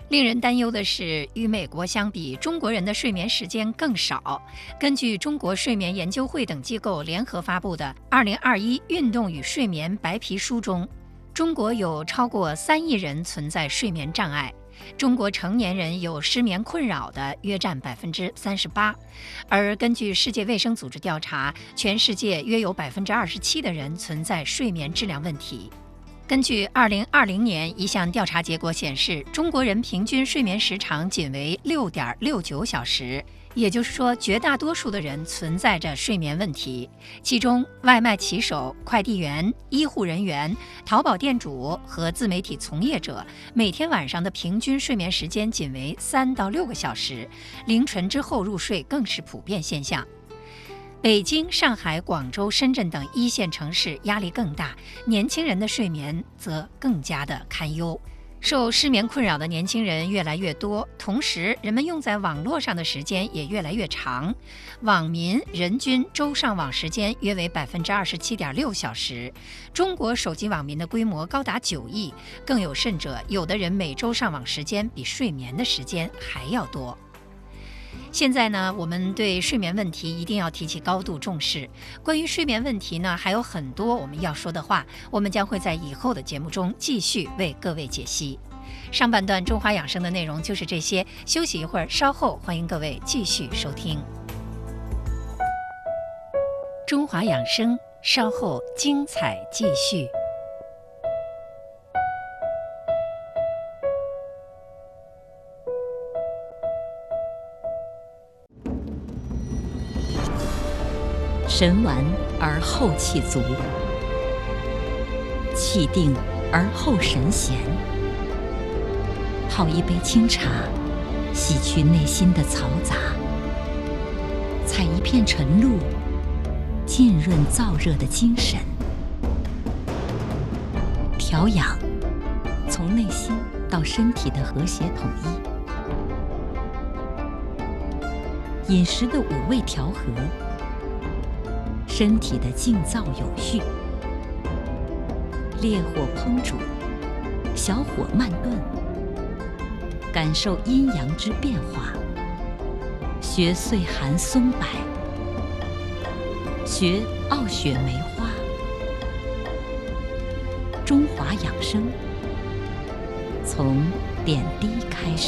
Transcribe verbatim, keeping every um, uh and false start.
令人担忧的是，与美国相比，中国人的睡眠时间更少。根据中国睡眠研究会等机构联合发布的《二零二一运动与睡眠白皮书》中，中国有超过三亿人存在睡眠障碍。中国成年人有失眠困扰的约占百分之三十八，而根据世界卫生组织调查，全世界约有百分之二十七的人存在睡眠质量问题。根据二零二零年一项调查结果显示，中国人平均睡眠时长仅为六点六九小时，也就是说，绝大多数的人存在着睡眠问题。其中，外卖骑手、快递员、医护人员、淘宝店主和自媒体从业者每天晚上的平均睡眠时间仅为三到六个小时，凌晨之后入睡更是普遍现象。北京、上海、广州、深圳等一线城市压力更大，年轻人的睡眠则更加的堪忧。受失眠困扰的年轻人越来越多，同时人们用在网络上的时间也越来越长。网民人均周上网时间约为百分之二十七点六小时，中国手机网民的规模高达九亿，更有甚者，有的人每周上网时间比睡眠的时间还要多。现在呢，我们对睡眠问题一定要提起高度重视。关于睡眠问题呢，还有很多我们要说的话，我们将会在以后的节目中继续为各位解析。上半段中华养生的内容就是这些，休息一会儿，稍后欢迎各位继续收听。中华养生，稍后精彩继续。 神完而后气足，气定而后神闲。泡一杯清茶，洗去内心的嘈杂；采一片晨露，浸润燥热的精神。调养，从内心到身体的和谐统一。饮食的五味调和，身体的静躁有序。烈火烹煮，小火慢炖，感受阴阳之变化。学岁寒松柏，学傲雪梅花。中华养生，从点滴开始。